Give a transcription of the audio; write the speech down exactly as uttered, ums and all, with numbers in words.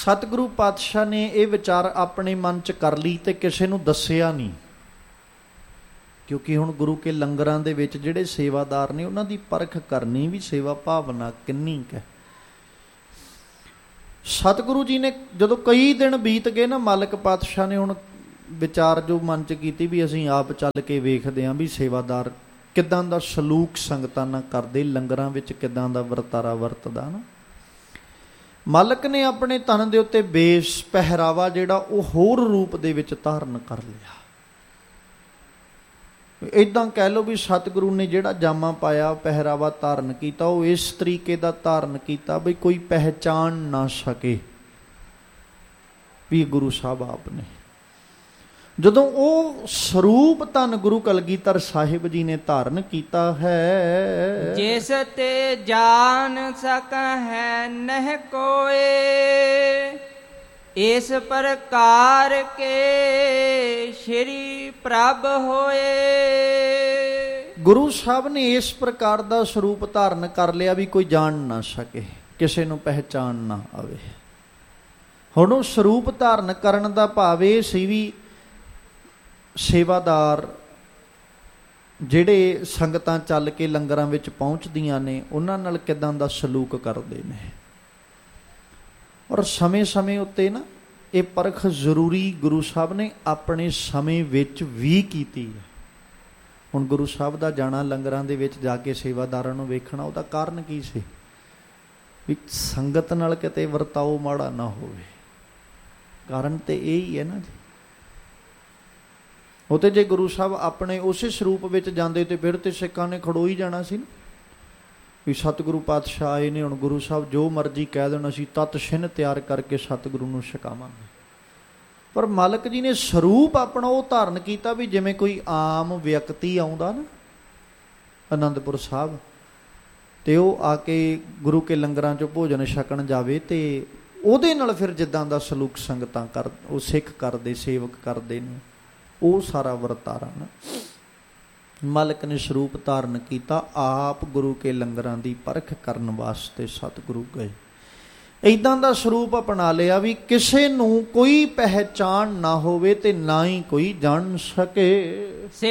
ਸਤਿਗੁਰੂ ਪਾਤਸ਼ਾਹ ਨੇ ਇਹ ਵਿਚਾਰ ਆਪਣੇ ਮਨ 'ਚ ਕਰ ਲਈ ਤੇ ਕਿਸੇ ਨੂੰ ਦੱਸਿਆ ਨਹੀਂ, ਕਿਉਂਕਿ ਹੁਣ ਗੁਰੂ ਕੇ ਲੰਗਰਾਂ ਦੇ ਵਿੱਚ ਜਿਹੜੇ ਸੇਵਾਦਾਰ ਨੇ ਉਹਨਾਂ ਦੀ ਪਰਖ ਕਰਨੀ ਵੀ ਸੇਵਾ ਭਾਵਨਾ ਕਿੰਨੀ ਕੁ ਹੈ। ਸਤਿਗੁਰੂ ਜੀ ਨੇ ਜਦੋਂ ਕਈ ਦਿਨ ਬੀਤ ਗਏ ਨਾ, ਮਾਲਕ ਪਾਤਸ਼ਾਹ ਨੇ ਹੁਣ ਵਿਚਾਰ ਜੋ ਮਨ 'ਚ ਕੀਤੀ ਵੀ ਅਸੀਂ ਆਪ ਚੱਲ ਕੇ ਵੇਖਦੇ ਹਾਂ ਵੀ ਸੇਵਾਦਾਰ ਕਿੱਦਾਂ ਦਾ ਸਲੂਕ ਸੰਗਤਾਂ ਨਾਲ ਕਰਦੇ, ਲੰਗਰਾਂ ਵਿੱਚ ਕਿੱਦਾਂ ਦਾ ਵਰਤਾਰਾ ਵਰਤਦਾ ਨਾ। ਮਾਲਕ ਨੇ ਆਪਣੇ ਤਨ ਦੇ ਉੱਤੇ ਬੇਸ ਪਹਿਰਾਵਾ ਜਿਹੜਾ ਉਹ ਹੋਰ ਰੂਪ ਦੇ ਵਿੱਚ ਧਾਰਨ ਕਰ ਲਿਆ। ਇੱਦਾਂ ਕਹਿ ਲਓ ਵੀ ਸਤਿਗੁਰੂ ਨੇ ਜਿਹੜਾ ਜਾਮਾ ਪਾਇਆ, ਪਹਿਰਾਵਾ ਧਾਰਨ ਕੀਤਾ, ਉਹ ਇਸ ਤਰੀਕੇ ਦਾ ਧਾਰਨ ਕੀਤਾ ਵੀ ਕੋਈ ਪਹਿਚਾਣ ਨਾ ਸਕੇ ਵੀ ਗੁਰੂ ਸਾਹਿਬ ਆਪ ਨੇ। ਜਦੋਂ ਉਹ ਸਰੂਪ ਧੰਨ ਗੁਰੂ ਕਲਗੀਧਰ ਸਾਹਿਬ ਜੀ ਨੇ ਧਾਰਨ ਕੀਤਾ ਹੈ, ਜਿਸ ਤੇ ਜਾਣ ਸਕਹਿ ਨਹਿ ਕੋਏ, ਇਸ ਪ੍ਰਕਾਰ ਕੇ ਸ਼੍ਰੀ ਪ੍ਰਭ ਹੋਏ। ਗੁਰੂ ਸਾਹਿਬ ਨੇ ਇਸ ਪ੍ਰਕਾਰ ਦਾ ਸਰੂਪ ਧਾਰਨ ਕਰ ਲਿਆ ਵੀ ਕੋਈ ਜਾਣ ਨਾ ਸਕੇ, ਕਿਸੇ ਨੂੰ ਪਹਿਚਾਣ ਨਾ ਆਵੇ। ਹੁਣ ਉਹ ਸਰੂਪ ਧਾਰਨ ਕਰਨ ਦਾ ਭਾਵ ਇਹ ਸੀ ਵੀ ਸੇਵਾਦਾਰ ਜਿਹੜੇ ਸੰਗਤਾਂ ਚੱਲ ਕੇ ਲੰਗਰਾਂ ਵਿੱਚ ਪਹੁੰਚਦੀਆਂ ਨੇ ਉਹਨਾਂ ਨਾਲ ਕਿੱਦਾਂ ਦਾ ਸਲੂਕ ਕਰਦੇ ਨੇ। ਔਰ ਸਮੇਂ ਸਮੇਂ ਉੱਤੇ ਨਾ ਇਹ ਪਰਖ ਜ਼ਰੂਰੀ ਗੁਰੂ ਸਾਹਿਬ ਨੇ ਆਪਣੇ ਸਮੇਂ ਵਿੱਚ ਵੀ ਕੀਤੀ ਹੈ। ਹੁਣ ਗੁਰੂ ਸਾਹਿਬ ਦਾ ਜਾਣਾ ਲੰਗਰਾਂ ਦੇ ਵਿੱਚ ਜਾ ਕੇ ਸੇਵਾਦਾਰਾਂ ਨੂੰ ਵੇਖਣਾ, ਉਹਦਾ ਕਾਰਨ ਕੀ ਸੀ ਵੀ ਸੰਗਤ ਨਾਲ ਕਿਤੇ ਵਰਤਾਓ ਮਾੜਾ ਨਾ ਹੋਵੇ। ਕਾਰਨ ਤੇ ਇਹ ਹੀ ਹੈ ਨਾ ਜੀ। ਉਹ ਤੇ ਜੇ ਗੁਰੂ ਸਾਹਿਬ ਆਪਣੇ ਉਸੇ ਸਰੂਪ ਵਿੱਚ ਜਾਂਦੇ ਤੇ ਫਿਰ ਤੇ ਸਿੱਖਾਂ ਨੇ ਖੜੋ ਹੀ ਜਾਣਾ ਸੀ ਨਾ ਵੀ ਸਤਿਗੁਰੂ ਪਾਤਸ਼ਾਹ ਆਏ ਨੇ, ਹੁਣ ਗੁਰੂ ਸਾਹਿਬ ਜੋ ਮਰਜ਼ੀ ਕਹਿ ਦੇਣ ਅਸੀਂ ਤਤ ਛਿਨ ਤਿਆਰ ਕਰਕੇ ਸਤਿਗੁਰੂ ਨੂੰ ਛਕਾਵਾਂਗੇ। ਪਰ ਮਾਲਕ ਜੀ ਨੇ ਸਰੂਪ ਆਪਣਾ ਉਹ ਧਾਰਨ ਕੀਤਾ ਵੀ ਜਿਵੇਂ ਕੋਈ ਆਮ ਵਿਅਕਤੀ ਆਉਂਦਾ ਨਾ ਅਨੰਦਪੁਰ ਸਾਹਿਬ ਤੇ ਉਹ ਆ ਕੇ ਗੁਰੂ ਕੇ ਲੰਗਰਾਂ 'ਚੋਂ ਭੋਜਨ ਛਕਣ ਜਾਵੇ ਤੇ ਉਹਦੇ ਨਾਲ ਫਿਰ ਜਿੱਦਾਂ ਦਾ ਸਲੂਕ ਸੰਗਤਾਂ ਕਰ ਉਹ ਸਿੱਖ ਕਰਦੇ, ਸੇਵਕ ਕਰਦੇ ਨੇ, ਉਹ ਸਾਰਾ ਵਰਤਾਰਾ ਨਾ ਮਾਲਕ ਨੇ ਸਰੂਪ ਧਾਰਨ ਕੀਤਾ। ਆਪ ਗੁਰੂ ਕੇ ਲੰਗਰਾਂ ਦੀ ਪਰਖ ਕਰਨ ਵਾਸਤੇ ਸਤਿਗੁਰੂ ਗਏ। ਇੱਦਾਂ ਦਾ ਸਰੂਪ ਅਪਣਾ ਲਿਆ ਵੀ ਕਿਸੇ ਨੂੰ ਕੋਈ ਪਹਿਚਾਣ ਨਾ ਹੋਵੇ ਤੇ ਨਾ ਹੀ ਕੋਈ ਜਾਣ ਸਕੇ।